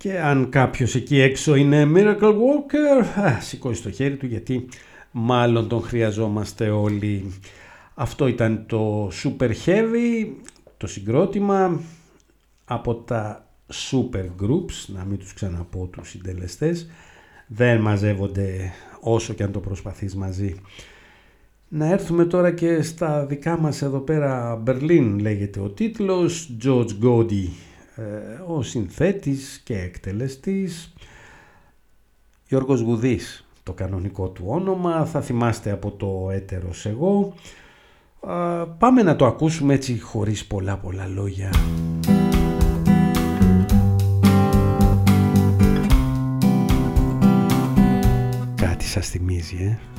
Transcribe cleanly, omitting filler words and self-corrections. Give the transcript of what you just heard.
Και αν κάποιος εκεί έξω είναι Miracle Worker, σηκώσει το χέρι του, γιατί μάλλον τον χρειαζόμαστε όλοι. Αυτό ήταν το Super Heavy, το συγκρότημα από τα Super Groups, να μην τους ξαναπώ τους συντελεστές, δεν μαζεύονται όσο και αν το προσπαθείς μαζί. Να έρθουμε τώρα και στα δικά μας εδώ πέρα. Berlin λέγεται ο τίτλος, George Godi ο συνθέτης και εκτελεστής, Γιώργος Γουδής το κανονικό του όνομα, θα θυμάστε από το έτερος εγώ. Πάμε να το ακούσουμε έτσι χωρίς πολλά λόγια. Κάτι σας θυμίζει,